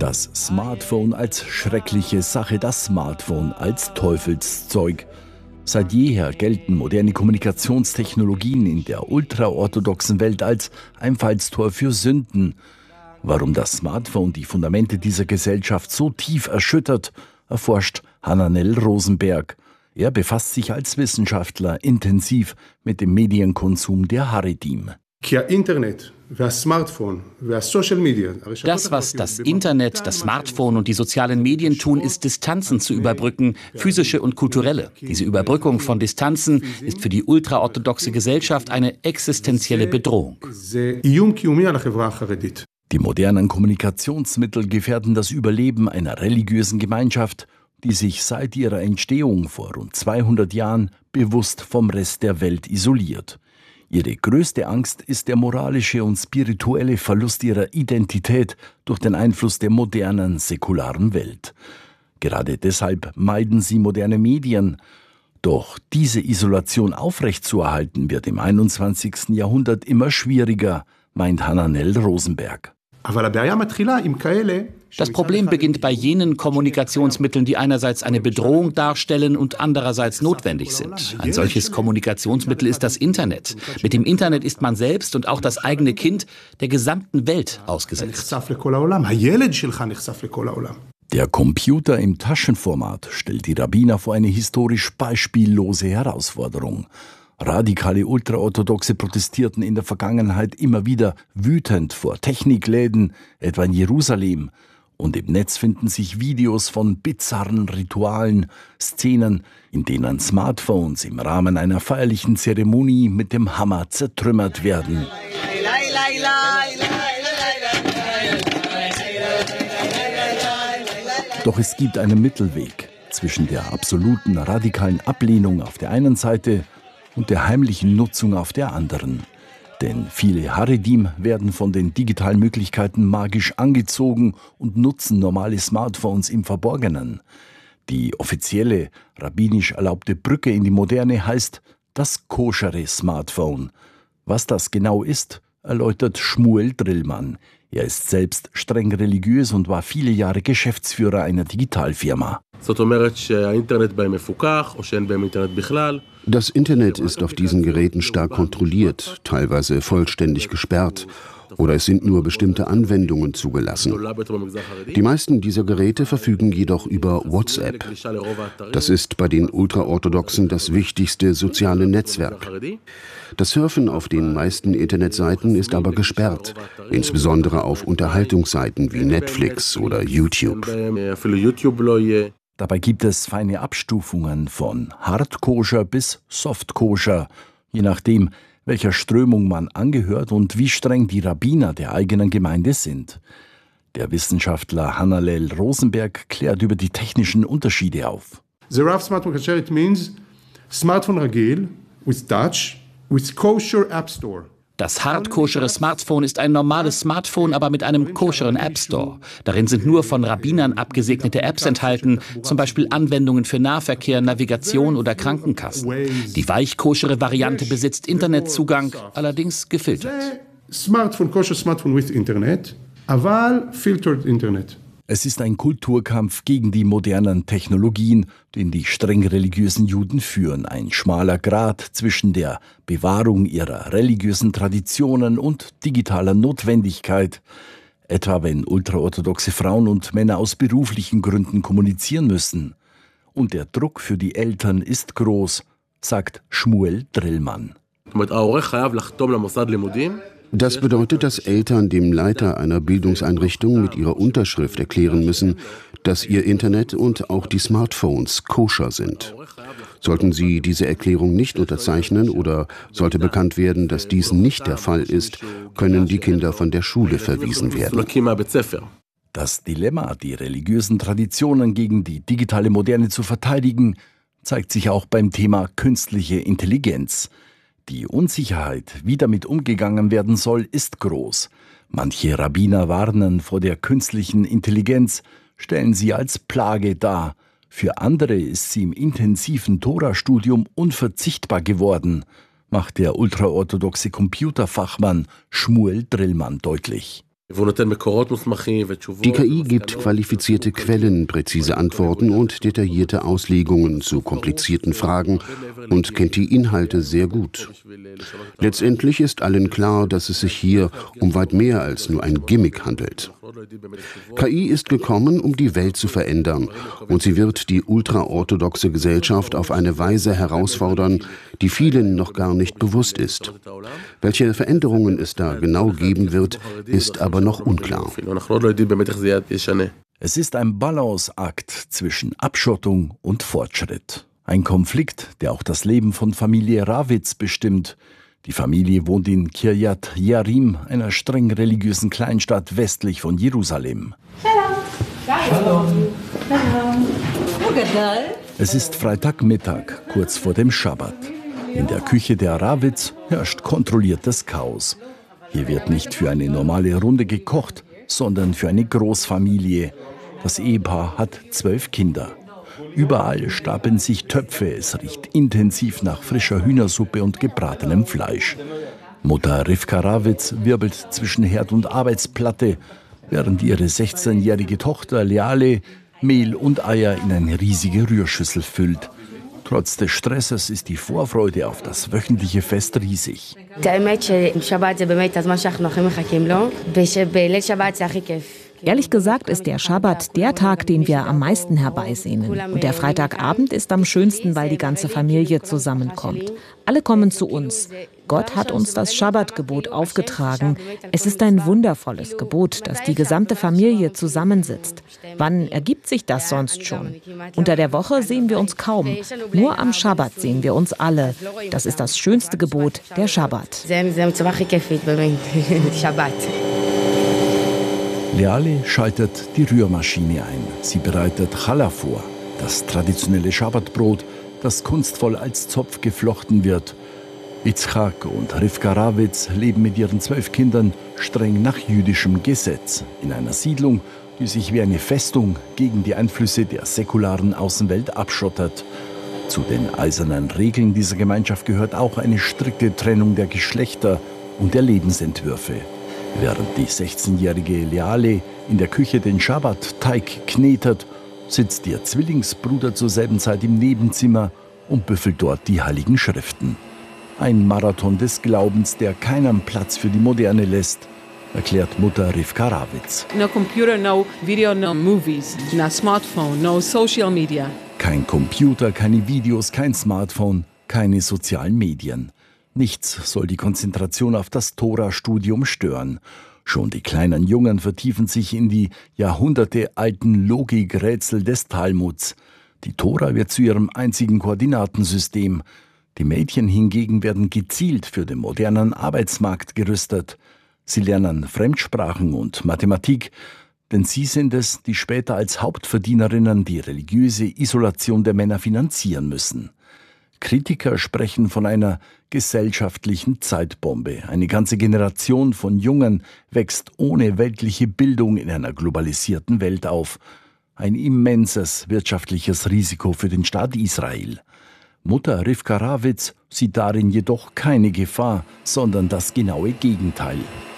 Das Smartphone als schreckliche Sache, das Smartphone als Teufelszeug. Seit jeher gelten moderne Kommunikationstechnologien in der ultraorthodoxen Welt als Einfallstor für Sünden. Warum das Smartphone die Fundamente dieser Gesellschaft so tief erschüttert, erforscht Hananel Rosenberg. Er befasst sich als Wissenschaftler intensiv mit dem Medienkonsum der Haredim. Das, was das Internet, das Smartphone und die sozialen Medien tun, ist Distanzen zu überbrücken, physische und kulturelle. Diese Überbrückung von Distanzen ist für die ultraorthodoxe Gesellschaft eine existenzielle Bedrohung. Die modernen Kommunikationsmittel gefährden das Überleben einer religiösen Gemeinschaft, die sich seit ihrer Entstehung vor rund 200 Jahren bewusst vom Rest der Welt isoliert. Ihre größte Angst ist der moralische und spirituelle Verlust ihrer Identität durch den Einfluss der modernen, säkularen Welt. Gerade deshalb meiden sie moderne Medien. Doch diese Isolation aufrechtzuerhalten wird im 21. Jahrhundert immer schwieriger, meint Hananel Rosenberg. Das Problem beginnt bei jenen Kommunikationsmitteln, die einerseits eine Bedrohung darstellen und andererseits notwendig sind. Ein solches Kommunikationsmittel ist das Internet. Mit dem Internet ist man selbst und auch das eigene Kind der gesamten Welt ausgesetzt. Der Computer im Taschenformat stellt die Rabbiner vor eine historisch beispiellose Herausforderung. Radikale Ultraorthodoxe protestierten in der Vergangenheit immer wieder wütend vor Technikläden, etwa in Jerusalem. Und im Netz finden sich Videos von bizarren Ritualen, Szenen, in denen Smartphones im Rahmen einer feierlichen Zeremonie mit dem Hammer zertrümmert werden. Doch es gibt einen Mittelweg zwischen der absoluten radikalen Ablehnung auf der einen Seite und der heimlichen Nutzung auf der anderen. Denn viele Haredim werden von den digitalen Möglichkeiten magisch angezogen und nutzen normale Smartphones im Verborgenen. Die offizielle, rabbinisch erlaubte Brücke in die Moderne heißt das koschere Smartphone. Was das genau ist, erläutert Shmuel Drillmann. Er ist selbst streng religiös und war viele Jahre Geschäftsführer einer Digitalfirma. Das Internet ist auf diesen Geräten stark kontrolliert, teilweise vollständig gesperrt, oder es sind nur bestimmte Anwendungen zugelassen. Die meisten dieser Geräte verfügen jedoch über WhatsApp. Das ist bei den Ultraorthodoxen das wichtigste soziale Netzwerk. Das Surfen auf den meisten Internetseiten ist aber gesperrt, insbesondere auf Unterhaltungsseiten wie Netflix oder YouTube. Dabei gibt es feine Abstufungen von Hardkoscher bis Softkoscher, je nachdem, welcher Strömung man angehört und wie streng die Rabbiner der eigenen Gemeinde sind. Der Wissenschaftler Hananel Rosenberg klärt über die technischen Unterschiede auf. The Rav Smartphone Kasher, it means Smartphone Ragil with touch with kosher App Store. Das hardkoschere Smartphone ist ein normales Smartphone, aber mit einem koscheren App Store. Darin sind nur von Rabbinern abgesegnete Apps enthalten, zum Beispiel Anwendungen für Nahverkehr, Navigation oder Krankenkassen. Die weichkoschere Variante besitzt Internetzugang, allerdings gefiltert. Smartphone, kosher Smartphone with Internet, aval filtered Internet. Es ist ein Kulturkampf gegen die modernen Technologien, den die streng religiösen Juden führen. Ein schmaler Grat zwischen der Bewahrung ihrer religiösen Traditionen und digitaler Notwendigkeit. Etwa wenn ultraorthodoxe Frauen und Männer aus beruflichen Gründen kommunizieren müssen. Und der Druck für die Eltern ist groß, sagt Shmuel Drillmann. Das bedeutet, dass Eltern dem Leiter einer Bildungseinrichtung mit ihrer Unterschrift erklären müssen, dass ihr Internet und auch die Smartphones koscher sind. Sollten sie diese Erklärung nicht unterzeichnen oder sollte bekannt werden, dass dies nicht der Fall ist, können die Kinder von der Schule verwiesen werden. Das Dilemma, die religiösen Traditionen gegen die digitale Moderne zu verteidigen, zeigt sich auch beim Thema künstliche Intelligenz. Die Unsicherheit, wie damit umgegangen werden soll, ist groß. Manche Rabbiner warnen vor der künstlichen Intelligenz, stellen sie als Plage dar. Für andere ist sie im intensiven Tora-Studium unverzichtbar geworden, macht der ultraorthodoxe Computerfachmann Shmuel Drillmann deutlich. Die KI gibt qualifizierte Quellen, präzise Antworten und detaillierte Auslegungen zu komplizierten Fragen und kennt die Inhalte sehr gut. Letztendlich ist allen klar, dass es sich hier um weit mehr als nur ein Gimmick handelt. KI ist gekommen, um die Welt zu verändern, und sie wird die ultraorthodoxe Gesellschaft auf eine Weise herausfordern, die vielen noch gar nicht bewusst ist. Welche Veränderungen es da genau geben wird, ist aber noch unklar. Es ist ein Balanceakt zwischen Abschottung und Fortschritt. Ein Konflikt, der auch das Leben von Familie Ravitz bestimmt. Die Familie wohnt in Kiryat Jearim, einer streng religiösen Kleinstadt westlich von Jerusalem. Es ist Freitagmittag, kurz vor dem Schabbat. In der Küche der Ravitz herrscht kontrolliertes Chaos. Hier wird nicht für eine normale Runde gekocht, sondern für eine Großfamilie. Das Ehepaar hat 12 Kinder. Überall stapeln sich Töpfe, es riecht intensiv nach frischer Hühnersuppe und gebratenem Fleisch. Mutter Rivka Ravitz wirbelt zwischen Herd und Arbeitsplatte, während ihre 16-jährige Tochter Leale Mehl und Eier in eine riesige Rührschüssel füllt. Trotz des Stresses ist die Vorfreude auf das wöchentliche Fest riesig. Ehrlich gesagt ist der Schabbat der Tag, den wir am meisten herbeisehnen. Und der Freitagabend ist am schönsten, weil die ganze Familie zusammenkommt. Alle kommen zu uns. Gott hat uns das Schabbatgebot aufgetragen. Es ist ein wundervolles Gebot, dass die gesamte Familie zusammensitzt. Wann ergibt sich das sonst schon? Unter der Woche sehen wir uns kaum. Nur am Schabbat sehen wir uns alle. Das ist das schönste Gebot, der Schabbat. Leale schaltet die Rührmaschine ein. Sie bereitet Challah vor, das traditionelle Schabbatbrot, das kunstvoll als Zopf geflochten wird. Itzchak und Rivka Ravitz leben mit ihren 12 Kindern streng nach jüdischem Gesetz in einer Siedlung, die sich wie eine Festung gegen die Einflüsse der säkularen Außenwelt abschottet. Zu den eisernen Regeln dieser Gemeinschaft gehört auch eine strikte Trennung der Geschlechter und der Lebensentwürfe. Während die 16-jährige Leale in der Küche den Schabbat-Teig knetet, sitzt ihr Zwillingsbruder zur selben Zeit im Nebenzimmer und büffelt dort die Heiligen Schriften. Ein Marathon des Glaubens, der keinen Platz für die Moderne lässt, erklärt Mutter Rivka Ravitz. No computer, no video, no movies, no smartphone, no social media. Kein Computer, keine Videos, kein Smartphone, keine sozialen Medien. Nichts soll die Konzentration auf das Tora-Studium stören. Schon die kleinen Jungen vertiefen sich in die jahrhundertealten Logikrätsel des Talmuds. Die Tora wird zu ihrem einzigen Koordinatensystem. Die Mädchen hingegen werden gezielt für den modernen Arbeitsmarkt gerüstet. Sie lernen Fremdsprachen und Mathematik, denn sie sind es, die später als Hauptverdienerinnen die religiöse Isolation der Männer finanzieren müssen. Kritiker sprechen von einer gesellschaftlichen Zeitbombe. Eine ganze Generation von Jungen wächst ohne weltliche Bildung in einer globalisierten Welt auf. Ein immenses wirtschaftliches Risiko für den Staat Israel. Mutter Rivka Ravitz sieht darin jedoch keine Gefahr, sondern das genaue Gegenteil.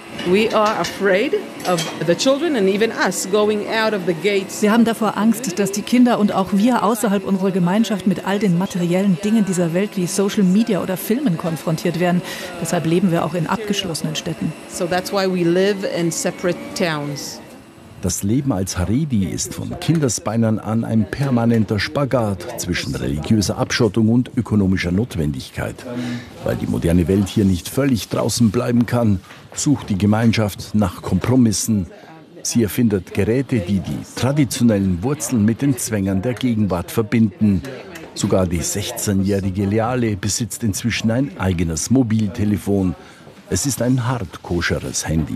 We are afraid of the children and even us going out of the gates. Wir haben davor Angst, dass die Kinder und auch wir außerhalb unserer Gemeinschaft mit all den materiellen Dingen dieser Welt wie Social Media oder Filmen konfrontiert werden. Deshalb leben wir auch in abgeschlossenen Städten. So that's why we live in separate towns. Das Leben als Haredi ist von Kindesbeinen an ein permanenter Spagat zwischen religiöser Abschottung und ökonomischer Notwendigkeit. Weil die moderne Welt hier nicht völlig draußen bleiben kann, sucht die Gemeinschaft nach Kompromissen. Sie erfindet Geräte, die die traditionellen Wurzeln mit den Zwängen der Gegenwart verbinden. Sogar die 16-jährige Leale besitzt inzwischen ein eigenes Mobiltelefon. Es ist ein hart koscheres Handy.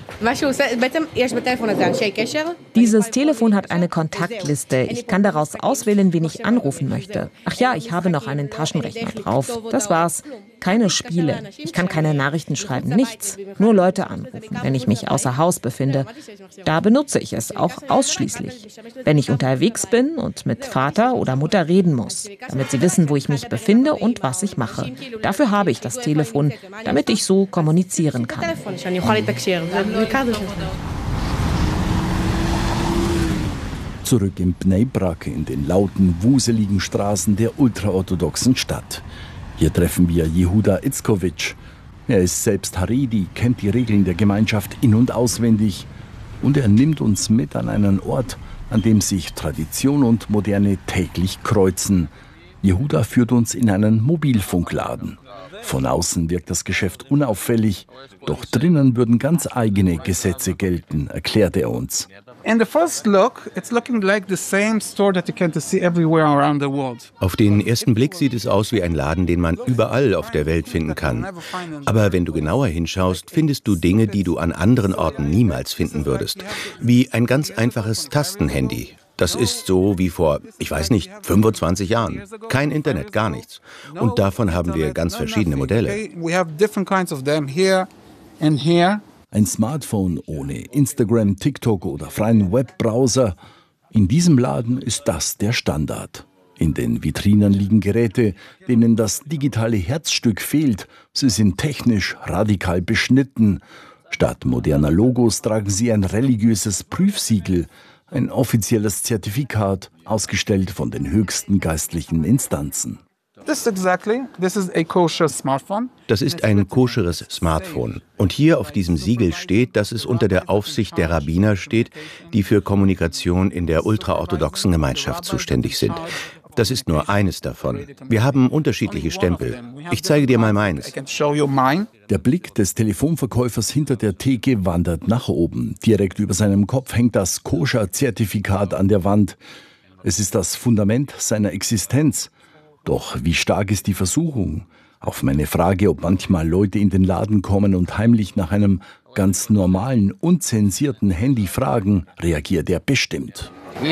Dieses Telefon hat eine Kontaktliste. Ich kann daraus auswählen, wen ich anrufen möchte. Ach ja, ich habe noch einen Taschenrechner drauf. Das war's. Keine Spiele. Ich kann keine Nachrichten schreiben, nichts. Nur Leute anrufen, wenn ich mich außer Haus befinde. Da benutze ich es auch ausschließlich. Wenn ich unterwegs bin und mit Vater oder Mutter reden muss, damit sie wissen, wo ich mich befinde und was ich mache. Dafür habe ich das Telefon, damit ich so kommunizieren kann. Zurück in Bnei Brak, in den lauten, wuseligen Straßen der ultraorthodoxen Stadt. Hier treffen wir Jehuda Itzkowitsch. Er ist selbst Haredi, kennt die Regeln der Gemeinschaft in- und auswendig. Und er nimmt uns mit an einen Ort, an dem sich Tradition und Moderne täglich kreuzen. Jehuda führt uns in einen Mobilfunkladen. Von außen wirkt das Geschäft unauffällig, doch drinnen würden ganz eigene Gesetze gelten, erklärt er uns. Auf den ersten Blick sieht es aus wie ein Laden, den man überall auf der Welt finden kann. Aber wenn du genauer hinschaust, findest du Dinge, die du an anderen Orten niemals finden würdest. Wie ein ganz einfaches Tastenhandy. Das ist so wie vor, 25 Jahren. Kein Internet, gar nichts. Und davon haben wir ganz verschiedene Modelle. Ein Smartphone ohne Instagram, TikTok oder freien Webbrowser. In diesem Laden ist das der Standard. In den Vitrinen liegen Geräte, denen das digitale Herzstück fehlt. Sie sind technisch radikal beschnitten. Statt moderner Logos tragen sie ein religiöses Prüfsiegel, ein offizielles Zertifikat, ausgestellt von den höchsten geistlichen Instanzen. Das ist ein koscheres Smartphone. Und hier auf diesem Siegel steht, dass es unter der Aufsicht der Rabbiner steht, die für Kommunikation in der ultraorthodoxen Gemeinschaft zuständig sind. Das ist nur eines davon. Wir haben unterschiedliche Stempel. Ich zeige dir mal meins. Der Blick des Telefonverkäufers hinter der Theke wandert nach oben. Direkt über seinem Kopf hängt das Koscher-Zertifikat an der Wand. Es ist das Fundament seiner Existenz. Doch wie stark ist die Versuchung? Auf meine Frage, ob manchmal Leute in den Laden kommen und heimlich nach einem ganz normalen, unzensierten Handy fragen, reagiert er bestimmt.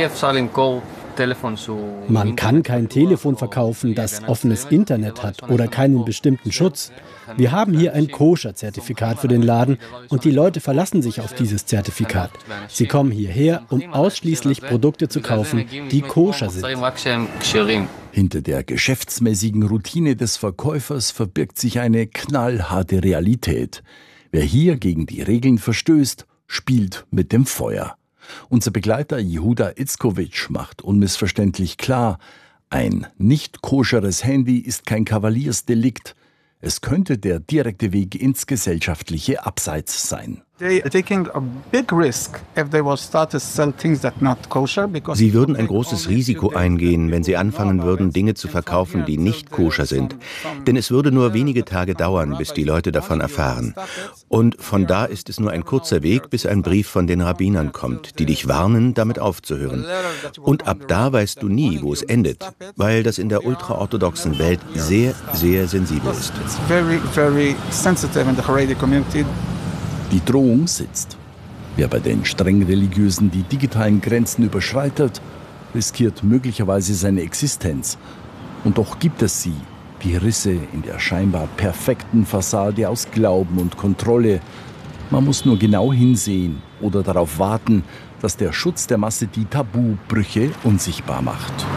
Man kann kein Telefon verkaufen, das offenes Internet hat oder keinen bestimmten Schutz. Wir haben hier ein Koscher-Zertifikat für den Laden und die Leute verlassen sich auf dieses Zertifikat. Sie kommen hierher, um ausschließlich Produkte zu kaufen, die koscher sind. Hinter der geschäftsmäßigen Routine des Verkäufers verbirgt sich eine knallharte Realität. Wer hier gegen die Regeln verstößt, spielt mit dem Feuer. Unser Begleiter Jehuda Itzkowitsch macht unmissverständlich klar, ein nicht koscheres Handy ist kein Kavaliersdelikt. Es könnte der direkte Weg ins gesellschaftliche Abseits sein. Sie würden ein großes Risiko eingehen, wenn sie anfangen würden, Dinge zu verkaufen, die nicht koscher sind. Denn es würde nur wenige Tage dauern, bis die Leute davon erfahren. Und von da ist es nur ein kurzer Weg, bis ein Brief von den Rabbinern kommt, die dich warnen, damit aufzuhören. Und ab da weißt du nie, wo es endet, weil das in der ultraorthodoxen Welt sehr, sehr sensibel ist. Die Drohung sitzt. Wer bei den streng Religiösen die digitalen Grenzen überschreitet, riskiert möglicherweise seine Existenz. Und doch gibt es sie, die Risse in der scheinbar perfekten Fassade aus Glauben und Kontrolle. Man muss nur genau hinsehen oder darauf warten, dass der Schutz der Masse die Tabubrüche unsichtbar macht.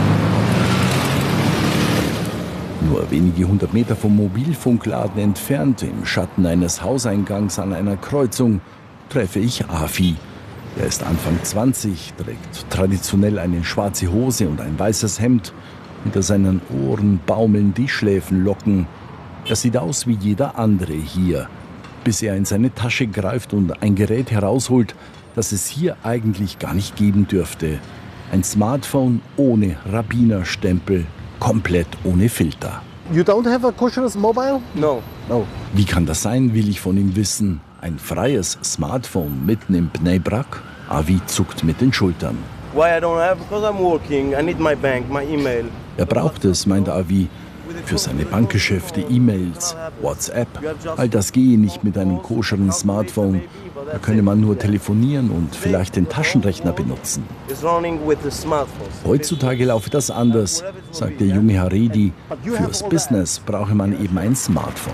Nur wenige 100 Meter vom Mobilfunkladen entfernt, im Schatten eines Hauseingangs an einer Kreuzung, treffe ich Afi. Er ist Anfang 20, trägt traditionell eine schwarze Hose und ein weißes Hemd. Hinter seinen Ohren baumeln die Schläfenlocken. Er sieht aus wie jeder andere hier, bis er in seine Tasche greift und ein Gerät herausholt, das es hier eigentlich gar nicht geben dürfte. Ein Smartphone ohne Rabbinerstempel. Komplett ohne Filter. You don't have a kosher mobile? No. Wie kann das sein, will ich von ihm wissen. Ein freies Smartphone mitten im Bnei Brak? Avi zuckt mit den Schultern. Why I don't have? Because I'm working. I need my bank, my email. Er braucht es, meint Avi, für seine Bankgeschäfte, E-Mails, WhatsApp. All das gehe nicht mit einem koscheren Smartphone. Da könne man nur telefonieren und vielleicht den Taschenrechner benutzen. Heutzutage laufe das anders, sagt der junge Haredi. Fürs Business brauche man eben ein Smartphone.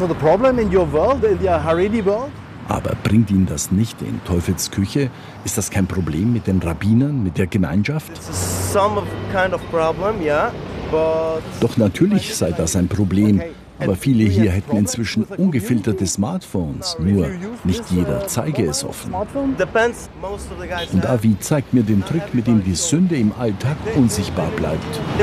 Aber bringt ihn das nicht in Teufels Küche? Ist das kein Problem mit den Rabbinern, mit der Gemeinschaft? Doch natürlich sei das ein Problem. Aber viele hier hätten inzwischen ungefilterte Smartphones. Nur nicht jeder zeige es offen. Und Avi zeigt mir den Trick, mit dem die Sünde im Alltag unsichtbar bleibt.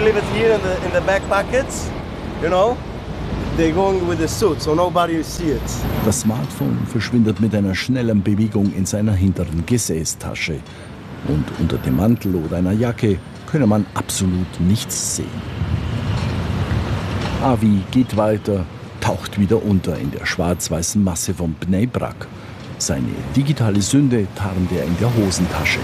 Das Smartphone verschwindet mit einer schnellen Bewegung in seiner hinteren Gesäßtasche. Und unter dem Mantel oder einer Jacke könne man absolut nichts sehen. Avi geht weiter, taucht wieder unter in der schwarz-weißen Masse von Bnei Brak. Seine digitale Sünde tarnt er in der Hosentasche.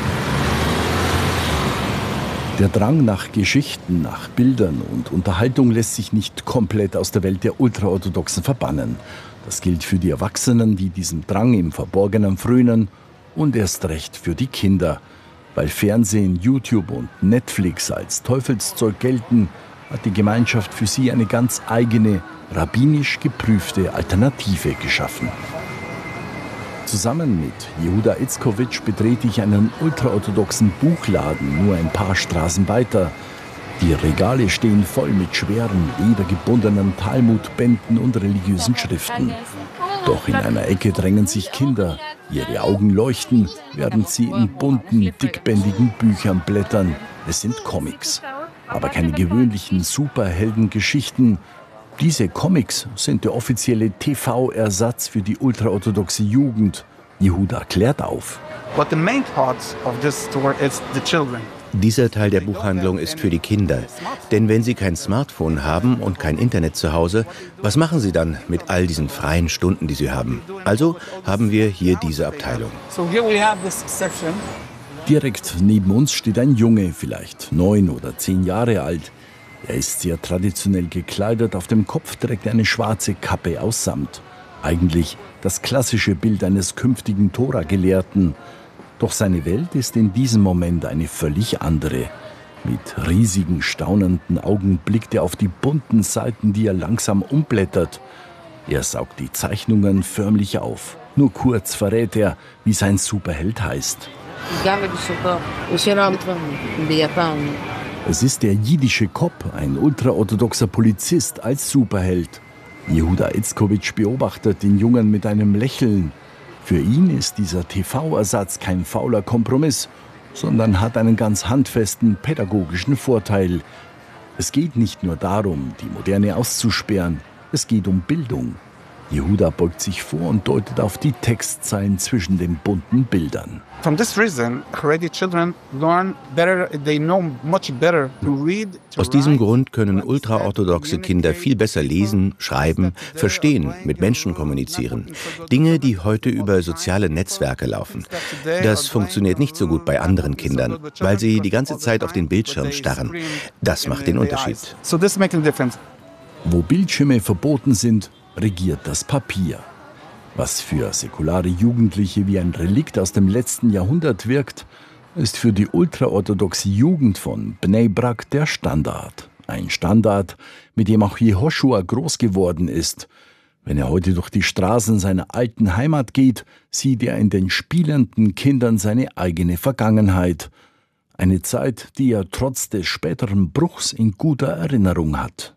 Der Drang nach Geschichten, nach Bildern und Unterhaltung lässt sich nicht komplett aus der Welt der Ultraorthodoxen verbannen. Das gilt für die Erwachsenen, die diesem Drang im Verborgenen frönen, und erst recht für die Kinder. Weil Fernsehen, YouTube und Netflix als Teufelszeug gelten, hat die Gemeinschaft für sie eine ganz eigene, rabbinisch geprüfte Alternative geschaffen. Zusammen mit Jehuda Itzkowitsch betrete ich einen ultraorthodoxen Buchladen nur ein paar Straßen weiter. Die Regale stehen voll mit schweren, ledergebundenen Talmudbänden und religiösen Schriften. Doch in einer Ecke drängen sich Kinder. Ihre Augen leuchten, während sie in bunten, dickbändigen Büchern blättern. Es sind Comics. Aber keine gewöhnlichen Superheldengeschichten. Diese Comics sind der offizielle TV-Ersatz für die ultraorthodoxe Jugend. Jehuda klärt auf. Dieser Teil der Buchhandlung ist für die Kinder. Denn wenn sie kein Smartphone haben und kein Internet zu Hause, was machen sie dann mit all diesen freien Stunden, die sie haben? Also haben wir hier diese Abteilung. Direkt neben uns steht ein Junge, vielleicht 9 oder 10 Jahre alt. Er ist sehr traditionell gekleidet, auf dem Kopf trägt er eine schwarze Kappe aus Samt. Eigentlich das klassische Bild eines künftigen Tora-Gelehrten. Doch seine Welt ist in diesem Moment eine völlig andere. Mit riesigen, staunenden Augen blickt er auf die bunten Seiten, die er langsam umblättert. Er saugt die Zeichnungen förmlich auf. Nur kurz verrät er, wie sein Superheld heißt. Es ist der jiddische Cop, ein ultraorthodoxer Polizist als Superheld. Jehuda Itzkowitsch beobachtet den Jungen mit einem Lächeln. Für ihn ist dieser TV-Ersatz kein fauler Kompromiss, sondern hat einen ganz handfesten pädagogischen Vorteil. Es geht nicht nur darum, die Moderne auszusperren, es geht um Bildung. Jehuda beugt sich vor und deutet auf die Textzeilen zwischen den bunten Bildern. Aus diesem Grund können ultraorthodoxe Kinder viel besser lesen, schreiben, verstehen, mit Menschen kommunizieren. Dinge, die heute über soziale Netzwerke laufen. Das funktioniert nicht so gut bei anderen Kindern, weil sie die ganze Zeit auf den Bildschirm starren. Das macht den Unterschied. Wo Bildschirme verboten sind, regiert das Papier. Was für säkulare Jugendliche wie ein Relikt aus dem letzten Jahrhundert wirkt, ist für die ultraorthodoxe Jugend von Bnei Brak der Standard. Ein Standard, mit dem auch Jehoschua groß geworden ist. Wenn er heute durch die Straßen seiner alten Heimat geht, sieht er in den spielenden Kindern seine eigene Vergangenheit. Eine Zeit, die er trotz des späteren Bruchs in guter Erinnerung hat.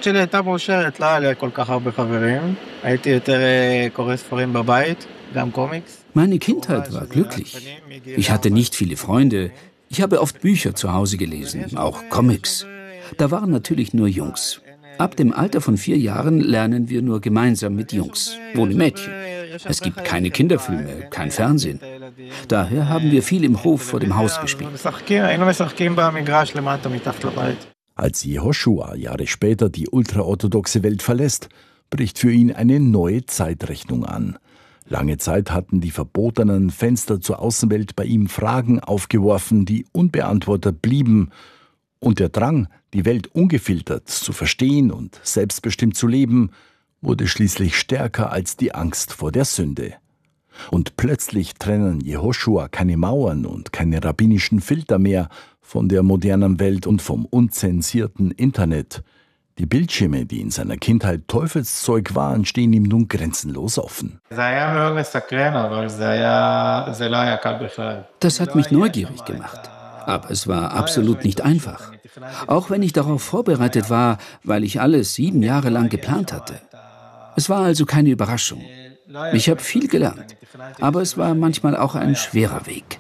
Meine Kindheit war glücklich. Ich hatte nicht viele Freunde. Ich habe oft Bücher zu Hause gelesen, auch Comics. Da waren natürlich nur Jungs. Ab dem Alter von 4 Jahren lernen wir nur gemeinsam mit Jungs, ohne Mädchen. Es gibt keine Kinderfilme, kein Fernsehen. Daher haben wir viel im Hof vor dem Haus gespielt. Als Jehoschua Jahre später die ultraorthodoxe Welt verlässt, bricht für ihn eine neue Zeitrechnung an. Lange Zeit hatten die verbotenen Fenster zur Außenwelt bei ihm Fragen aufgeworfen, die unbeantwortet blieben. Und der Drang, die Welt ungefiltert zu verstehen und selbstbestimmt zu leben, wurde schließlich stärker als die Angst vor der Sünde. Und plötzlich trennen Jehoschua keine Mauern und keine rabbinischen Filter mehr von der modernen Welt und vom unzensierten Internet. Die Bildschirme, die in seiner Kindheit Teufelszeug waren, stehen ihm nun grenzenlos offen. Das hat mich neugierig gemacht. Aber es war absolut nicht einfach. Auch wenn ich darauf vorbereitet war, weil ich alles 7 Jahre lang geplant hatte. Es war also keine Überraschung. Ich habe viel gelernt, aber es war manchmal auch ein schwerer Weg.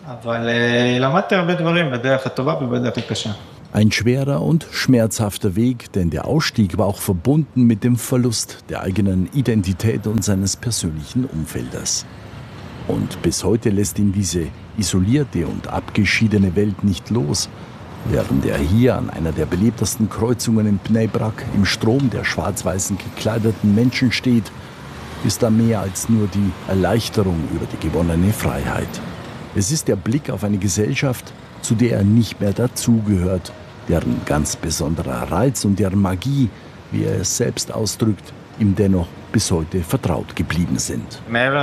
Ein schwerer und schmerzhafter Weg, denn der Ausstieg war auch verbunden mit dem Verlust der eigenen Identität und seines persönlichen Umfeldes. Und bis heute lässt ihn diese isolierte und abgeschiedene Welt nicht los, während er hier an einer der belebtesten Kreuzungen in Bnei Brak im Strom der schwarz-weißen gekleideten Menschen steht, ist da mehr als nur die Erleichterung über die gewonnene Freiheit. Es ist der Blick auf eine Gesellschaft, zu der er nicht mehr dazugehört, deren ganz besonderer Reiz und deren Magie, wie er es selbst ausdrückt, ihm dennoch bis heute vertraut geblieben sind.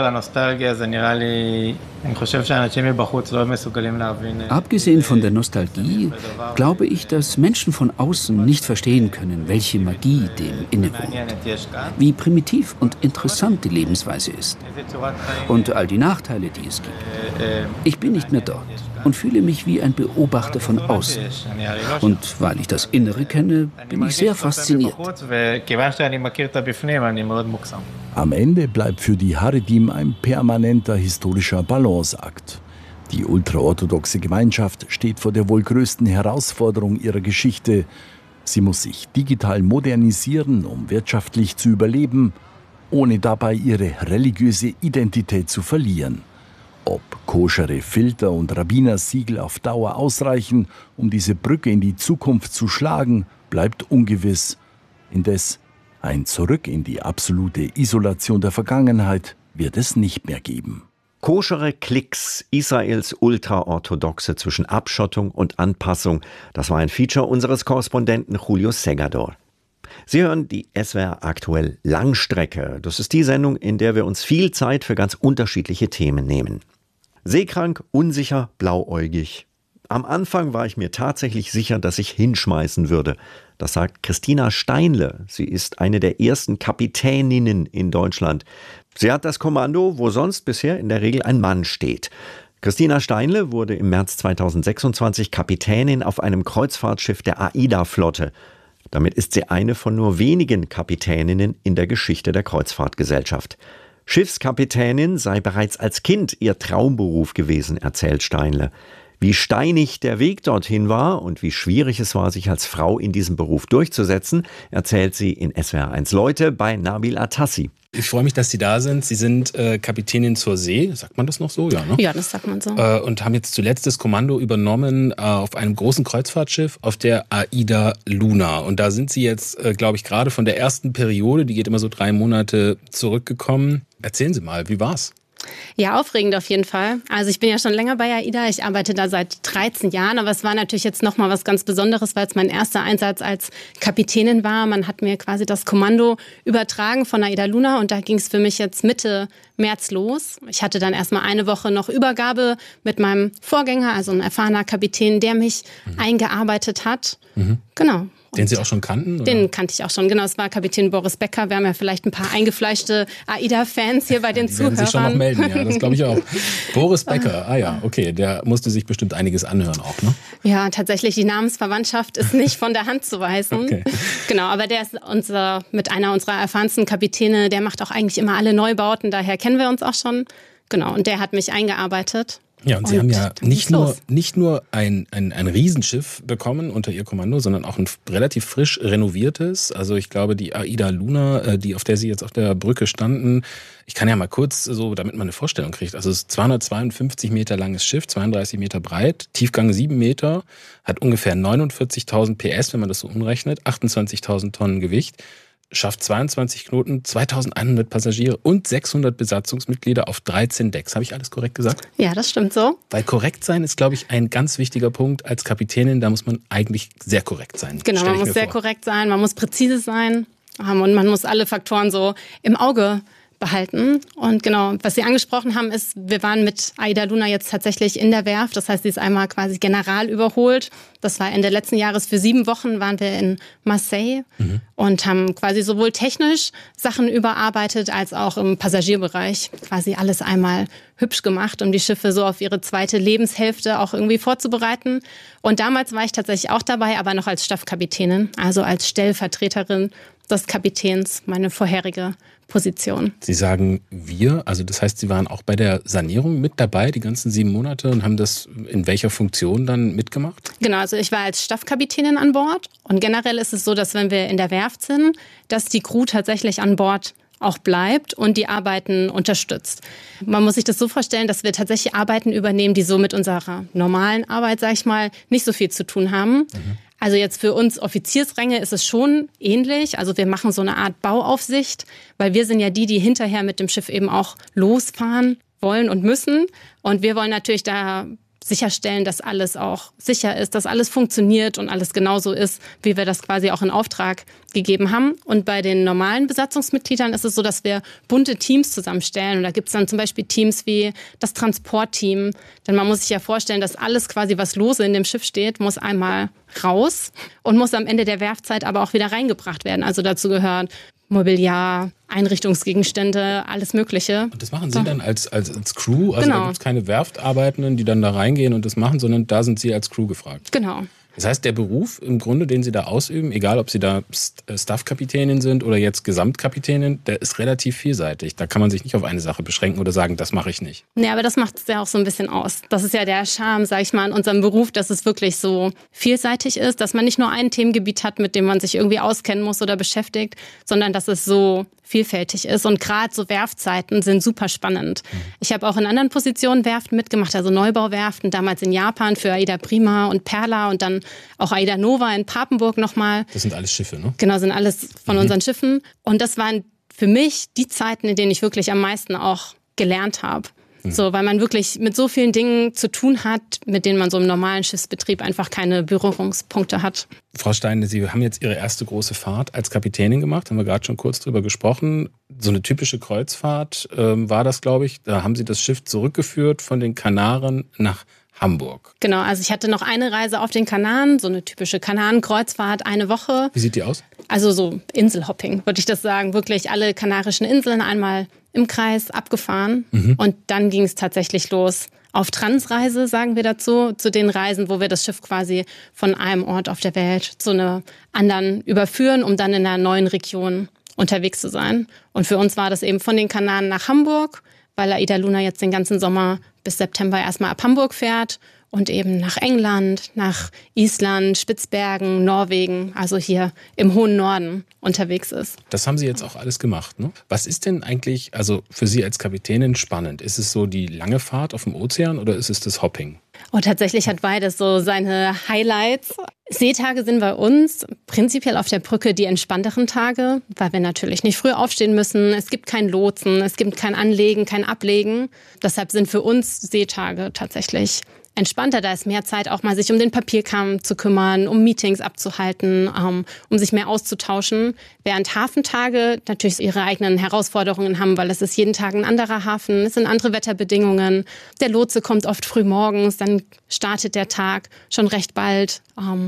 Abgesehen von der Nostalgie glaube ich, dass Menschen von außen nicht verstehen können, welche Magie dem innewohnt, wie primitiv und interessant die Lebensweise ist und all die Nachteile, die es gibt. Ich bin nicht mehr dort und fühle mich wie ein Beobachter von außen. Und weil ich das Innere kenne, bin ich sehr fasziniert. Am Ende bleibt für die Haredim ein permanenter historischer Balanceakt. Die ultraorthodoxe Gemeinschaft steht vor der wohl größten Herausforderung ihrer Geschichte. Sie muss sich digital modernisieren, um wirtschaftlich zu überleben, ohne dabei ihre religiöse Identität zu verlieren. Ob koschere Filter und Rabbinersiegel auf Dauer ausreichen, um diese Brücke in die Zukunft zu schlagen, bleibt ungewiss. Indes ein Zurück in die absolute Isolation der Vergangenheit wird es nicht mehr geben. Koschere Klicks, Israels Ultraorthodoxe zwischen Abschottung und Anpassung. Das war ein Feature unseres Korrespondenten Julio Segador. Sie hören die SWR aktuell Langstrecke. Das ist die Sendung, in der wir uns viel Zeit für ganz unterschiedliche Themen nehmen. Seekrank, unsicher, blauäugig. Am Anfang war ich mir tatsächlich sicher, dass ich hinschmeißen würde. Das sagt Christina Steinle. Sie ist eine der ersten Kapitäninnen in Deutschland. Sie hat das Kommando, wo sonst bisher in der Regel ein Mann steht. Christina Steinle wurde im März 2026 Kapitänin auf einem Kreuzfahrtschiff der AIDA-Flotte. Damit ist sie eine von nur wenigen Kapitäninnen in der Geschichte der Kreuzfahrtgesellschaft. Schiffskapitänin sei bereits als Kind ihr Traumberuf gewesen, erzählt Steinle. Wie steinig der Weg dorthin war und wie schwierig es war, sich als Frau in diesem Beruf durchzusetzen, erzählt sie in SWR1 Leute bei Nabil Atassi. Ich freue mich, dass Sie da sind. Sie sind Kapitänin zur See, sagt man das noch so? Ja, ne? Ja, das sagt man so. Und haben jetzt zuletzt das Kommando übernommen auf einem großen Kreuzfahrtschiff auf der AIDA Luna. Und da sind Sie jetzt, glaube ich, gerade von der ersten Periode, die geht immer so 3 Monate, zurückgekommen. Erzählen Sie mal, wie war's? Ja, aufregend auf jeden Fall. Also ich bin ja schon länger bei AIDA. Ich arbeite da seit 13 Jahren. Aber es war natürlich jetzt nochmal was ganz Besonderes, weil es mein erster Einsatz als Kapitänin war. Man hat mir quasi das Kommando übertragen von AIDA Luna. Und da ging es für mich jetzt Mitte März los. Ich hatte dann erstmal eine Woche noch Übergabe mit meinem Vorgänger, also ein erfahrener Kapitän, der mich eingearbeitet hat. Genau. Den Sie auch schon kannten? Oder? Den kannte ich auch schon, genau. Es war Kapitän Boris Becker. Wir haben ja vielleicht ein paar eingefleischte AIDA-Fans hier bei den Zuhörern. Die werden sich schon noch melden, ja, das glaube ich auch. Boris Becker, okay, der musste sich bestimmt einiges anhören auch, ne? Ja, tatsächlich, die Namensverwandtschaft ist nicht von der Hand zu weisen. Okay. Genau, aber der ist mit einer unserer erfahrensten Kapitäne, der macht auch eigentlich immer alle Neubauten, daher kennen wir uns auch schon. Genau, und der hat mich eingearbeitet. Ja, und Sie haben ja nicht nur ein Riesenschiff bekommen unter Ihr Kommando, sondern auch ein relativ frisch renoviertes. Also ich glaube, die AIDA Luna, auf der Sie jetzt auf der Brücke standen, ich kann ja mal kurz so, damit man eine Vorstellung kriegt. Also es ist 252 Meter langes Schiff, 32 Meter breit, Tiefgang 7 Meter, hat ungefähr 49.000 PS, wenn man das so umrechnet, 28.000 Tonnen Gewicht. Schafft 22 Knoten, 2.100 Passagiere und 600 Besatzungsmitglieder auf 13 Decks. Habe ich alles korrekt gesagt? Ja, das stimmt so. Weil korrekt sein ist, glaube ich, ein ganz wichtiger Punkt. Als Kapitänin, da muss man eigentlich sehr korrekt sein. Genau, man muss sehr korrekt sein, man muss präzise sein und man muss alle Faktoren so im Auge behalten. Und genau, was Sie angesprochen haben, ist, wir waren mit Aida Luna jetzt tatsächlich in der Werft. Das heißt, sie ist einmal quasi general überholt. Das war Ende letzten Jahres. Für 7 Wochen waren wir in Marseille und haben quasi sowohl technisch Sachen überarbeitet, als auch im Passagierbereich quasi alles einmal hübsch gemacht, um die Schiffe so auf ihre zweite Lebenshälfte auch irgendwie vorzubereiten. Und damals war ich tatsächlich auch dabei, aber noch als Staffkapitänin, also als Stellvertreterin des Kapitäns, meine vorherige Position. Sie sagen wir, also das heißt, Sie waren auch bei der Sanierung mit dabei, die ganzen 7 Monate, und haben das in welcher Funktion dann mitgemacht? Genau, also ich war als Staffkapitänin an Bord, und generell ist es so, dass wenn wir in der Werft sind, dass die Crew tatsächlich an Bord auch bleibt und die Arbeiten unterstützt. Man muss sich das so vorstellen, dass wir tatsächlich Arbeiten übernehmen, die so mit unserer normalen Arbeit, sag ich mal, nicht so viel zu tun haben. Also jetzt für uns Offiziersränge ist es schon ähnlich. Also wir machen so eine Art Bauaufsicht, weil wir sind ja die hinterher mit dem Schiff eben auch losfahren wollen und müssen. Und wir wollen natürlich da sicherstellen, dass alles auch sicher ist, dass alles funktioniert und alles genauso ist, wie wir das quasi auch in Auftrag gegeben haben. Und bei den normalen Besatzungsmitgliedern ist es so, dass wir bunte Teams zusammenstellen. Und da gibt es dann zum Beispiel Teams wie das Transportteam. Denn man muss sich ja vorstellen, dass alles quasi, was lose in dem Schiff steht, muss einmal raus und muss am Ende der Werfzeit aber auch wieder reingebracht werden. Also dazu gehört Mobiliar, Einrichtungsgegenstände, alles Mögliche. Und das machen Sie dann als Crew? Also da gibt es keine Werftarbeitenden, die dann da reingehen und das machen, sondern da sind Sie als Crew gefragt? Genau. Das heißt, der Beruf im Grunde, den Sie da ausüben, egal ob Sie da Staffkapitänin sind oder jetzt Gesamtkapitänin, der ist relativ vielseitig. Da kann man sich nicht auf eine Sache beschränken oder sagen, das mache ich nicht. Nee, aber das macht es ja auch so ein bisschen aus. Das ist ja der Charme, sag ich mal, an unserem Beruf, dass es wirklich so vielseitig ist, dass man nicht nur ein Themengebiet hat, mit dem man sich irgendwie auskennen muss oder beschäftigt, sondern dass es so vielfältig ist. Und gerade so Werftzeiten sind super spannend. Ich habe auch in anderen Positionen Werften mitgemacht, also Neubauwerften, damals in Japan für Aida Prima und Perla und dann auch Aida Nova in Papenburg nochmal. Das sind alles Schiffe, ne? Genau, sind alles von unseren Schiffen. Und das waren für mich die Zeiten, in denen ich wirklich am meisten auch gelernt habe. So, weil man wirklich mit so vielen Dingen zu tun hat, mit denen man so im normalen Schiffsbetrieb einfach keine Berührungspunkte hat. Frau Steine, Sie haben jetzt Ihre erste große Fahrt als Kapitänin gemacht, haben wir gerade schon kurz drüber gesprochen. So eine typische Kreuzfahrt war das, glaube ich. Da haben Sie das Schiff zurückgeführt von den Kanaren nach Hamburg. Genau, also ich hatte noch eine Reise auf den Kanaren, so eine typische Kanaren-Kreuzfahrt, eine Woche. Wie sieht die aus? Also so Inselhopping, würde ich das sagen. Wirklich alle kanarischen Inseln einmal im Kreis abgefahren. Und dann ging es tatsächlich los auf Transreise, sagen wir dazu, zu den Reisen, wo wir das Schiff quasi von einem Ort auf der Welt zu einer anderen überführen, um dann in einer neuen Region unterwegs zu sein. Und für uns war das eben von den Kanaren nach Hamburg, weil Aida Luna jetzt den ganzen Sommer bis September erstmal ab Hamburg fährt und eben nach England, nach Island, Spitzbergen, Norwegen, also hier im hohen Norden unterwegs ist. Das haben Sie jetzt auch alles gemacht, ne? Was ist denn eigentlich, also für Sie als Kapitänin spannend? Ist es so die lange Fahrt auf dem Ozean oder ist es das Hopping? Oh, tatsächlich hat beides so seine Highlights. Seetage sind bei uns prinzipiell auf der Brücke die entspannteren Tage, weil wir natürlich nicht früh aufstehen müssen. Es gibt kein Lotsen, es gibt kein Anlegen, kein Ablegen. Deshalb sind für uns Seetage tatsächlich entspannter. Da ist mehr Zeit, auch mal sich um den Papierkram zu kümmern, um Meetings abzuhalten, um sich mehr auszutauschen. Während Hafentage natürlich ihre eigenen Herausforderungen haben, weil es ist jeden Tag ein anderer Hafen, es sind andere Wetterbedingungen. Der Lotse kommt oft früh morgens, dann startet der Tag schon recht bald.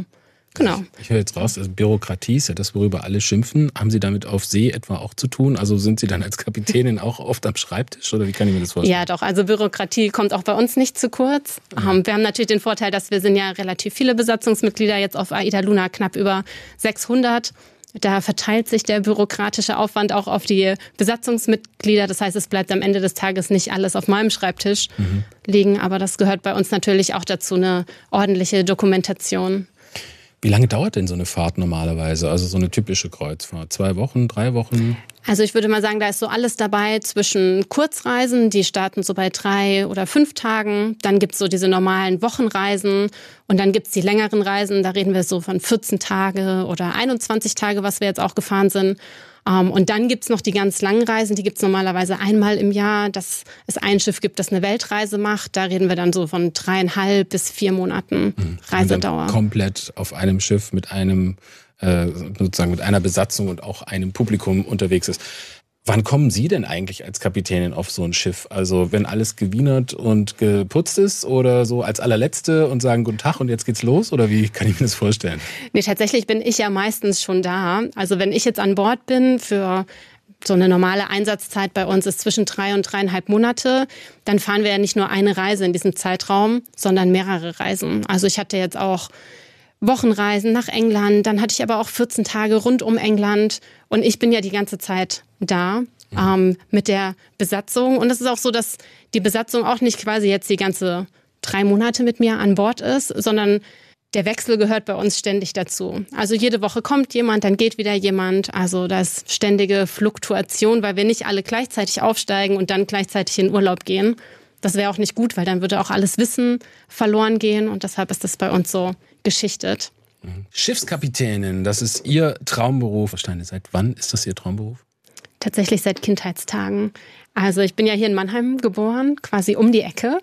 Genau. Ich höre jetzt raus, also Bürokratie ist ja das, worüber alle schimpfen. Haben Sie damit auf See etwa auch zu tun? Also sind Sie dann als Kapitänin auch oft am Schreibtisch oder wie kann ich mir das vorstellen? Ja, doch. Also Bürokratie kommt auch bei uns nicht zu kurz. Wir haben natürlich den Vorteil, dass wir sind ja relativ viele Besatzungsmitglieder, jetzt auf Aida Luna knapp über 600. Da verteilt sich der bürokratische Aufwand auch auf die Besatzungsmitglieder. Das heißt, es bleibt am Ende des Tages nicht alles auf meinem Schreibtisch liegen. Aber das gehört bei uns natürlich auch dazu, eine ordentliche Dokumentation. Wie lange dauert denn so eine Fahrt normalerweise? Also so eine typische Kreuzfahrt? 2 Wochen, 3 Wochen? Also ich würde mal sagen, da ist so alles dabei zwischen Kurzreisen, die starten so bei 3 oder 5 Tagen. Dann gibt's so diese normalen Wochenreisen und dann gibt's die längeren Reisen. Da reden wir so von 14 Tage oder 21 Tage, was wir jetzt auch gefahren sind. Und dann gibt's noch die ganz langen Reisen, die gibt's normalerweise einmal im Jahr, dass es ein Schiff gibt, das eine Weltreise macht. Da reden wir dann so von 3,5 bis 4 Monaten Reisedauer. Komplett auf einem Schiff mit einem sozusagen mit einer Besatzung und auch einem Publikum unterwegs ist. Wann kommen Sie denn eigentlich als Kapitänin auf so ein Schiff? Also wenn alles gewienert und geputzt ist oder so als allerletzte und sagen Guten Tag und jetzt geht's los? Oder wie kann ich mir das vorstellen? Nee, tatsächlich bin ich ja meistens schon da. Also wenn ich jetzt an Bord bin für so eine normale Einsatzzeit bei uns ist zwischen 3 und 3,5 Monate, dann fahren wir ja nicht nur eine Reise in diesem Zeitraum, sondern mehrere Reisen. Also ich hatte jetzt auch Wochenreisen nach England, dann hatte ich aber auch 14 Tage rund um England und ich bin ja die ganze Zeit da mit der Besatzung. Und es ist auch so, dass die Besatzung auch nicht quasi jetzt die ganze 3 Monate mit mir an Bord ist, sondern der Wechsel gehört bei uns ständig dazu. Also jede Woche kommt jemand, dann geht wieder jemand. Also da ist ständige Fluktuation, weil wir nicht alle gleichzeitig aufsteigen und dann gleichzeitig in Urlaub gehen. Das wäre auch nicht gut, weil dann würde auch alles Wissen verloren gehen und deshalb ist das bei uns so geschichtet. Schiffskapitänin, das ist Ihr Traumberuf. Frau Steine, seit wann ist das Ihr Traumberuf? Tatsächlich seit Kindheitstagen. Also ich bin ja hier in Mannheim geboren, quasi um die Ecke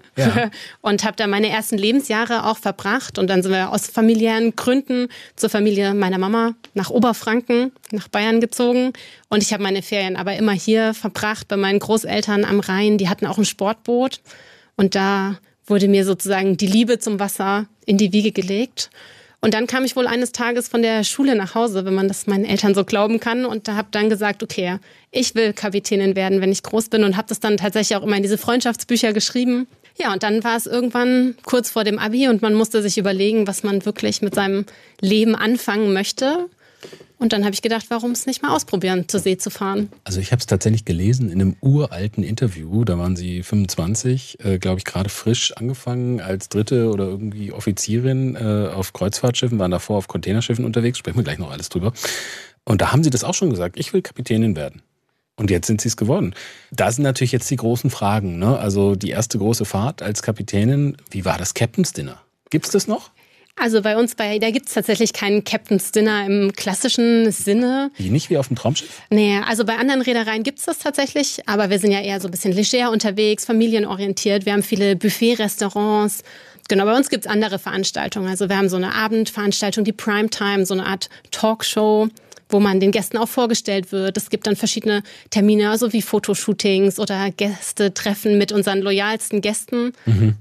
und habe da meine ersten Lebensjahre auch verbracht. Und dann sind wir aus familiären Gründen zur Familie meiner Mama nach Oberfranken, nach Bayern gezogen. Und ich habe meine Ferien aber immer hier verbracht bei meinen Großeltern am Rhein. Die hatten auch ein Sportboot und da wurde mir sozusagen die Liebe zum Wasser in die Wiege gelegt. Und dann kam ich wohl eines Tages von der Schule nach Hause, wenn man das meinen Eltern so glauben kann. Und da habe dann gesagt, okay, ich will Kapitänin werden, wenn ich groß bin. Und habe das dann tatsächlich auch immer in diese Freundschaftsbücher geschrieben. Ja, und dann war es irgendwann kurz vor dem Abi und man musste sich überlegen, was man wirklich mit seinem Leben anfangen möchte. Und dann habe ich gedacht, warum es nicht mal ausprobieren, zur See zu fahren. Also ich habe es tatsächlich gelesen in einem uralten Interview. Da waren Sie 25, glaube ich, gerade frisch angefangen als dritte oder irgendwie Offizierin auf Kreuzfahrtschiffen, waren davor auf Containerschiffen unterwegs. Sprechen wir gleich noch alles drüber. Und da haben Sie das auch schon gesagt, ich will Kapitänin werden. Und jetzt sind Sie es geworden. Da sind natürlich jetzt die großen Fragen, ne? Also die erste große Fahrt als Kapitänin, wie war das Captain's Dinner? Gibt's das noch? Also bei uns da gibt es tatsächlich keinen Captain's Dinner im klassischen Sinne. Wie, nicht wie auf dem Traumschiff? Nee, also bei anderen Reedereien gibt es das tatsächlich, aber wir sind ja eher so ein bisschen leger unterwegs, familienorientiert. Wir haben viele Buffet-Restaurants. Genau, bei uns gibt es andere Veranstaltungen. Also wir haben so eine Abendveranstaltung, die Primetime, so eine Art Talkshow, wo man den Gästen auch vorgestellt wird. Es gibt dann verschiedene Termine, also wie Fotoshootings oder Gästetreffen mit unseren loyalsten Gästen.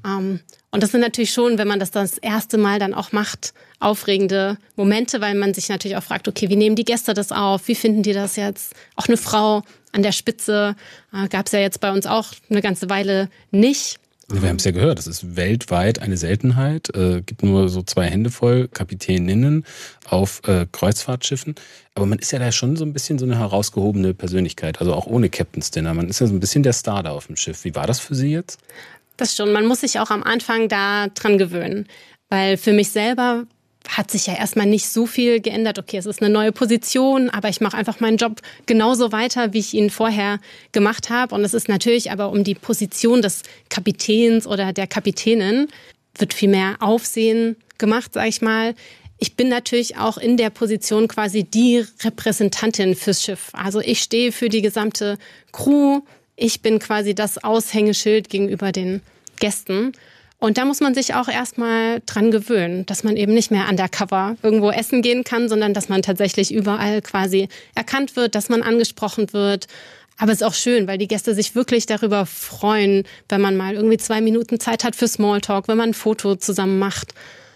Und das sind natürlich schon, wenn man das erste Mal dann auch macht, aufregende Momente, weil man sich natürlich auch fragt, okay, wie nehmen die Gäste das auf? Wie finden die das jetzt? Auch eine Frau an der Spitze gab es ja jetzt bei uns auch eine ganze Weile nicht. Wir haben es ja gehört, das ist weltweit eine Seltenheit. Gibt nur so 2 Hände voll Kapitäninnen auf Kreuzfahrtschiffen. Aber man ist ja da schon so ein bisschen so eine herausgehobene Persönlichkeit, also auch ohne Captain's Dinner. Man ist ja so ein bisschen der Star da auf dem Schiff. Wie war das für Sie jetzt? Das schon. Man muss sich auch am Anfang da dran gewöhnen. Weil für mich selber hat sich ja erstmal nicht so viel geändert. Okay, es ist eine neue Position, aber ich mache einfach meinen Job genauso weiter, wie ich ihn vorher gemacht habe. Und es ist natürlich aber um die Position des Kapitäns oder der Kapitänin wird viel mehr Aufsehen gemacht, sag ich mal. Ich bin natürlich auch in der Position quasi die Repräsentantin fürs Schiff. Also ich stehe für die gesamte Crew. Ich bin quasi das Aushängeschild gegenüber den Gästen. Und da muss man sich auch erstmal dran gewöhnen, dass man eben nicht mehr undercover irgendwo essen gehen kann, sondern dass man tatsächlich überall quasi erkannt wird, dass man angesprochen wird. Aber es ist auch schön, weil die Gäste sich wirklich darüber freuen, wenn man mal irgendwie 2 Minuten Zeit hat für Smalltalk, wenn man ein Foto zusammen macht.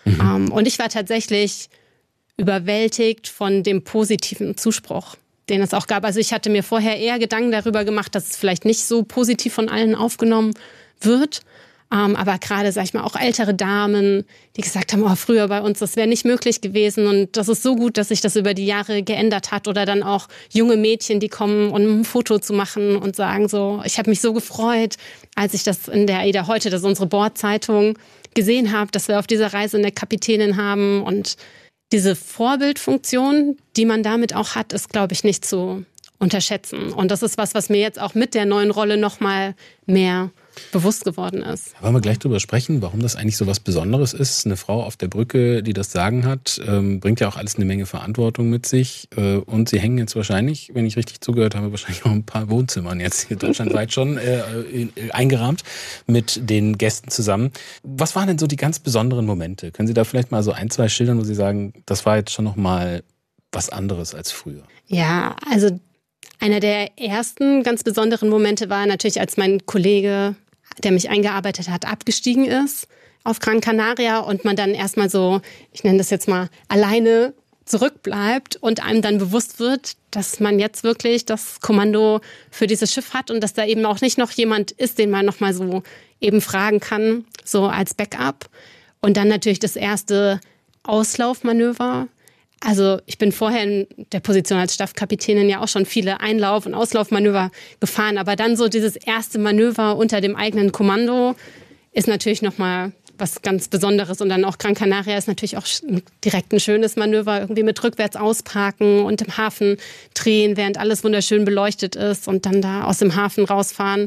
Und ich war tatsächlich überwältigt von dem positiven Zuspruch, den es auch gab. Also ich hatte mir vorher eher Gedanken darüber gemacht, dass es vielleicht nicht so positiv von allen aufgenommen wird. Aber gerade, sag ich mal, auch ältere Damen, die gesagt haben, oh, früher bei uns, das wäre nicht möglich gewesen. Und das ist so gut, dass sich das über die Jahre geändert hat. Oder dann auch junge Mädchen, die kommen, um ein Foto zu machen und sagen so, ich habe mich so gefreut, als ich das in der AIDA heute, das ist unsere Bordzeitung, gesehen habe, dass wir auf dieser Reise eine Kapitänin haben. Und diese Vorbildfunktion, die man damit auch hat, ist, glaube ich, nicht zu unterschätzen. Und das ist was mir jetzt auch mit der neuen Rolle noch mal mehr bewusst geworden ist. Wollen wir gleich drüber sprechen, warum das eigentlich so was Besonderes ist. Eine Frau auf der Brücke, die das Sagen hat, bringt ja auch alles eine Menge Verantwortung mit sich. Und sie hängen jetzt wahrscheinlich, wenn ich richtig zugehört habe, wahrscheinlich noch ein paar Wohnzimmern jetzt hier deutschlandweit schon eingerahmt mit den Gästen zusammen. Was waren denn so die ganz besonderen Momente? Können Sie da vielleicht mal so 1, 2 schildern, wo Sie sagen, das war jetzt schon noch mal was anderes als früher? Ja, also Einer der ersten ganz besonderen Momente war natürlich, als mein Kollege, der mich eingearbeitet hat, abgestiegen ist auf Gran Canaria und man dann erstmal so, ich nenne das jetzt mal, alleine zurückbleibt und einem dann bewusst wird, dass man jetzt wirklich das Kommando für dieses Schiff hat und dass da eben auch nicht noch jemand ist, den man nochmal so eben fragen kann, so als Backup. Und dann natürlich das erste Auslaufmanöver. Also ich bin vorher in der Position als Staffkapitänin ja auch schon viele Einlauf- und Auslaufmanöver gefahren, aber dann so dieses erste Manöver unter dem eigenen Kommando ist natürlich nochmal was ganz Besonderes. Und dann auch Gran Canaria ist natürlich auch direkt ein schönes Manöver, irgendwie mit rückwärts ausparken und im Hafen drehen, während alles wunderschön beleuchtet ist und dann da aus dem Hafen rausfahren.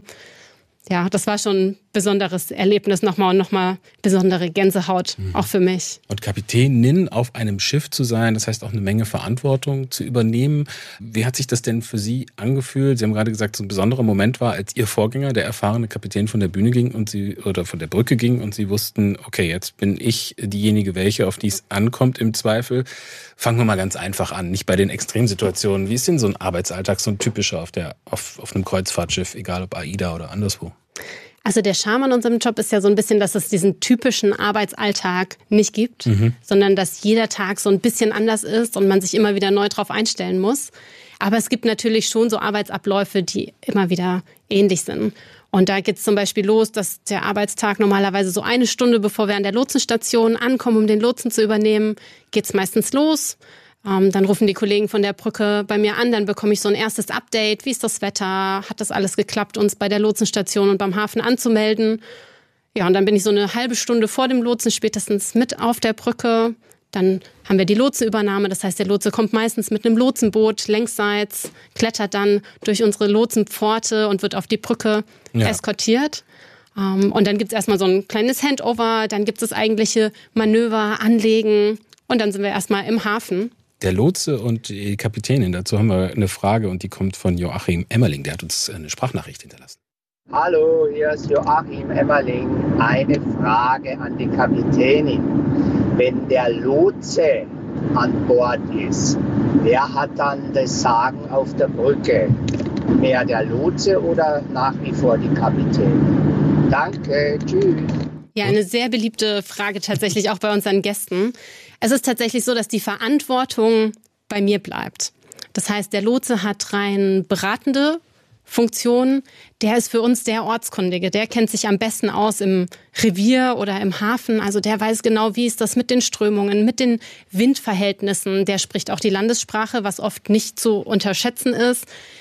Ja, das war schon ein besonderes Erlebnis nochmal und nochmal besondere Gänsehaut, auch für mich. Und Kapitänin auf einem Schiff zu sein, das heißt auch eine Menge Verantwortung zu übernehmen. Wie hat sich das denn für Sie angefühlt? Sie haben gerade gesagt, so ein besonderer Moment war, als Ihr Vorgänger, der erfahrene Kapitän, von der Bühne ging und Sie, oder von der Brücke ging und Sie wussten, okay, jetzt bin ich diejenige, welche, auf die es ankommt im Zweifel. Fangen wir mal ganz einfach an, nicht bei den Extremsituationen. Wie ist denn so ein Arbeitsalltag, so ein typischer auf einem Kreuzfahrtschiff, egal ob AIDA oder anderswo? Also der Charme an unserem Job ist ja so ein bisschen, dass es diesen typischen Arbeitsalltag nicht gibt, sondern dass jeder Tag so ein bisschen anders ist und man sich immer wieder neu drauf einstellen muss. Aber es gibt natürlich schon so Arbeitsabläufe, die immer wieder ähnlich sind. Und da geht es zum Beispiel los, dass der Arbeitstag normalerweise so 1 Stunde, bevor wir an der Lotsenstation ankommen, um den Lotsen zu übernehmen, geht es meistens los. Dann rufen die Kollegen von der Brücke bei mir an, dann bekomme ich so ein erstes Update. Wie ist das Wetter? Hat das alles geklappt, uns bei der Lotsenstation und beim Hafen anzumelden? Ja, und dann bin ich so eine halbe Stunde vor dem Lotsen spätestens mit auf der Brücke. Dann haben wir die Lotsenübernahme. Das heißt, der Lotse kommt meistens mit einem Lotsenboot längsseits, klettert dann durch unsere Lotsenpforte und wird auf die Brücke eskortiert. Und dann gibt es erstmal so ein kleines Handover. Dann gibt es das eigentliche Manöver, Anlegen. Und dann sind wir erstmal im Hafen. Der Lotse und die Kapitänin, dazu haben wir eine Frage und die kommt von Joachim Emmerling. Der hat uns eine Sprachnachricht hinterlassen. Hallo, hier ist Joachim Emmerling. Eine Frage an die Kapitänin. Wenn der Lotse an Bord ist, wer hat dann das Sagen auf der Brücke? Mehr der Lotse oder nach wie vor die Kapitänin? Danke, tschüss. Ja, eine sehr beliebte Frage tatsächlich auch bei unseren Gästen. Es ist tatsächlich so, dass die Verantwortung bei mir bleibt. Das heißt, der Lotse hat rein beratende Funktionen. Der ist für uns der Ortskundige. Der kennt sich am besten aus im Revier oder im Hafen. Also der weiß genau, wie ist das mit den Strömungen, mit den Windverhältnissen. Der spricht auch die Landessprache, was oft nicht zu unterschätzen ist.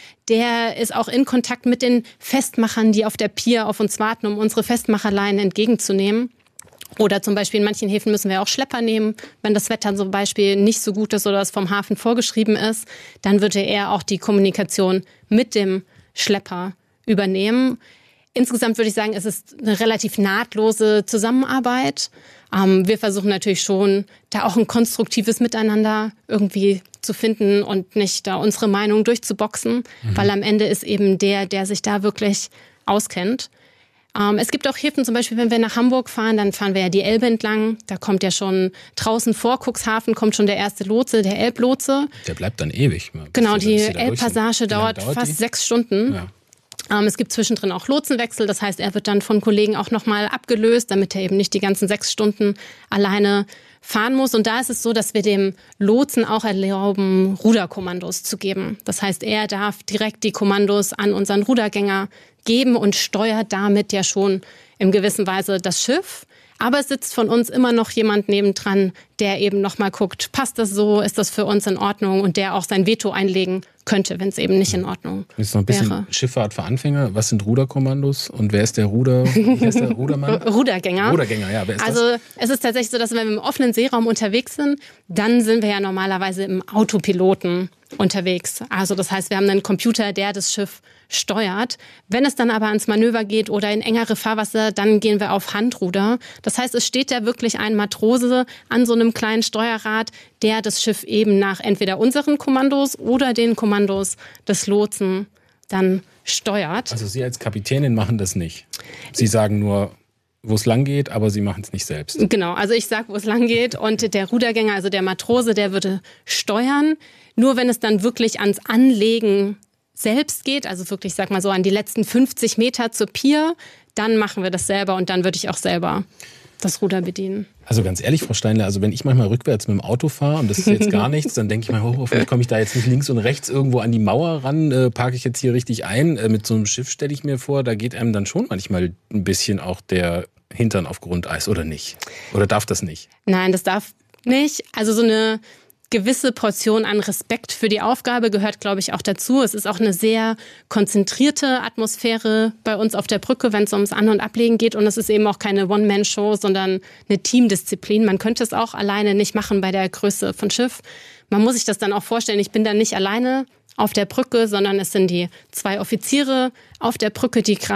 Der ist auch in Kontakt mit den Festmachern, die auf der Pier auf uns warten, um unsere Festmacherleinen entgegenzunehmen. Oder zum Beispiel in manchen Häfen müssen wir auch Schlepper nehmen. Wenn das Wetter zum Beispiel nicht so gut ist oder es vom Hafen vorgeschrieben ist, dann würde er auch die Kommunikation mit dem Schlepper übernehmen. Insgesamt würde ich sagen, es ist eine relativ nahtlose Zusammenarbeit. Wir versuchen natürlich schon, da auch ein konstruktives Miteinander irgendwie zu finden und nicht da unsere Meinung durchzuboxen, weil am Ende ist eben der sich da wirklich auskennt. Es gibt auch Häfen, zum Beispiel, wenn wir nach Hamburg fahren, dann fahren wir ja die Elbe entlang. Da kommt ja schon draußen vor Cuxhaven kommt schon der erste Lotse, der Elblotse. Der bleibt dann ewig. Genau, die Elbpassage dauert fast 6 Stunden. Ja. Es gibt zwischendrin auch Lotsenwechsel, das heißt, er wird dann von Kollegen auch nochmal abgelöst, damit er eben nicht die ganzen 6 Stunden alleine fahren muss. Und da ist es so, dass wir dem Lotsen auch erlauben, Ruderkommandos zu geben. Das heißt, er darf direkt die Kommandos an unseren Rudergänger geben und steuert damit ja schon in gewisser Weise das Schiff. Aber es sitzt von uns immer noch jemand nebendran, der eben nochmal guckt, passt das so, ist das für uns in Ordnung und der auch sein Veto einlegen könnte, wenn es eben nicht in Ordnung wäre. Jetzt noch ein bisschen Schifffahrt für Anfänger. Was sind Ruderkommandos und wer ist der Rudermann? Rudergänger. Rudergänger, ja. Wer ist also das? Es ist tatsächlich so, dass wenn wir im offenen Seeraum unterwegs sind, dann sind wir ja normalerweise im Autopiloten unterwegs. Also das heißt, wir haben einen Computer, der das Schiff steuert. Wenn es dann aber ans Manöver geht oder in engere Fahrwasser, dann gehen wir auf Handruder. Das heißt, es steht da wirklich ein Matrose an so einem kleinen Steuerrad, der das Schiff eben nach entweder unseren Kommandos oder den Kommandos des Lotsen dann steuert. Also Sie als Kapitänin machen das nicht. Sie sagen nur, wo es lang geht, aber Sie machen es nicht selbst. Genau, also ich sage, wo es lang geht und der Rudergänger, also der Matrose, der würde steuern. Nur wenn es dann wirklich ans Anlegen selbst geht, also wirklich, sag mal so, an die letzten 50 Meter zur Pier, dann machen wir das selber und dann würde ich auch selber das Ruder bedienen. Also ganz ehrlich, Frau Steinle, also wenn ich manchmal rückwärts mit dem Auto fahre und das ist jetzt gar nichts, dann denke ich mir, hoffentlich komme ich da jetzt nicht links und rechts irgendwo an die Mauer ran, parke ich jetzt hier richtig ein. Mit so einem Schiff stelle ich mir vor, da geht einem dann schon manchmal ein bisschen auch der Hintern auf Grundeis, oder nicht? Oder darf das nicht? Nein, das darf nicht. Also so eine gewisse Portion an Respekt für die Aufgabe gehört, glaube ich, auch dazu. Es ist auch eine sehr konzentrierte Atmosphäre bei uns auf der Brücke, wenn es ums An- und Ablegen geht. Und es ist eben auch keine One-Man-Show, sondern eine Teamdisziplin. Man könnte es auch alleine nicht machen bei der Größe von Schiff. Man muss sich das dann auch vorstellen, ich bin dann nicht alleine auf der Brücke, sondern es sind die 2 Offiziere auf der Brücke, die gerade